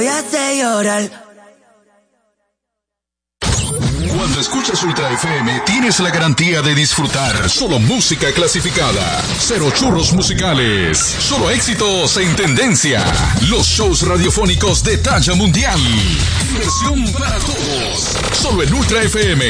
Voy a hacer llorar. Cuando escuchas Ultra FM, tienes la garantía de disfrutar solo música clasificada. Cero churros musicales. Solo éxitos en tendencia. Los shows radiofónicos de talla mundial. Diversión para todos. Solo en Ultra FM.